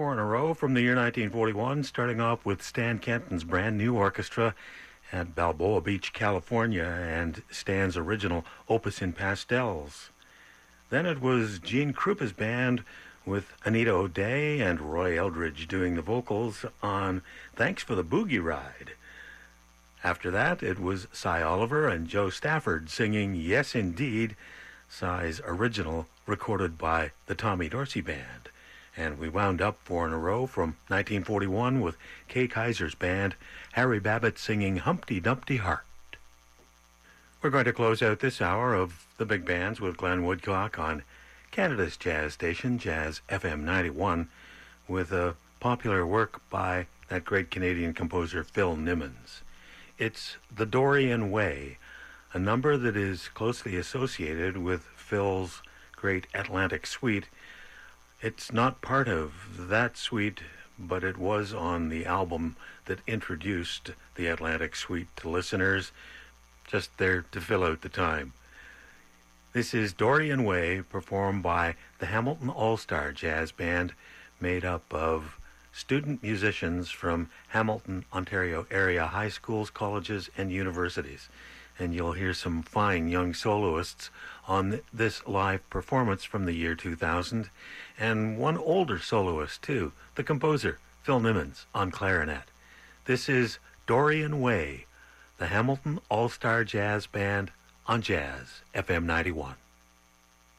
Four in a row from the year 1941, starting off with Stan Kenton's brand new orchestra at Balboa Beach, California, and Stan's original Opus in Pastels. Then it was Gene Krupa's band with Anita O'Day and Roy Eldridge doing the vocals on Thanks for the Boogie Ride. After that, it was Cy Oliver and Joe Stafford singing Yes Indeed, Cy's original recorded by the Tommy Dorsey Band. And we wound up four in a row from 1941 with Kay Kaiser's band, Harry Babbitt singing Humpty Dumpty Heart. We're going to close out this hour of the big bands with Glenn Woodcock on Canada's jazz station, Jazz FM 91, with a popular work by that great Canadian composer Phil Nimmons. It's The Dorian Way, a number that is closely associated with Phil's great Atlantic Suite. It's not part of that suite, but it was on the album that introduced the Atlantic Suite to listeners, just there to fill out the time. This is Dorian Way, performed by the Hamilton All-Star Jazz Band, made up of student musicians from Hamilton, Ontario area high schools, colleges, and universities. And you'll hear some fine young soloists on this live performance from the year 2000, and one older soloist too, the composer Phil Nimmons on clarinet. This is Dorian Way, the Hamilton All-Star Jazz Band on Jazz FM 91.